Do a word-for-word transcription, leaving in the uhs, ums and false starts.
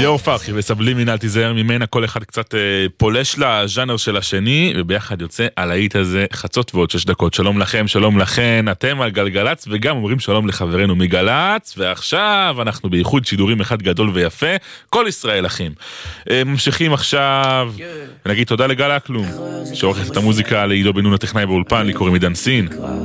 ליאור פרחי וסבלימינל, תיזהר ממנה, כל אחד קצת אה, פולש לז'אנר של השני, וביחד יוצא על האית הזה חצות ועוד שש דקות. שלום לכם, שלום לכן, אתם על גלגלץ, וגם אומרים שלום לחברנו מגלץ, ועכשיו אנחנו בייחוד שידורים אחד גדול ויפה, כל ישראל אחים. אה, ממשיכים עכשיו, ונגיד תודה לגל אקלום, שעורכת את המוזיקה לעידו בן נון הטכנאי באולפן, לי קוראים עידן סין.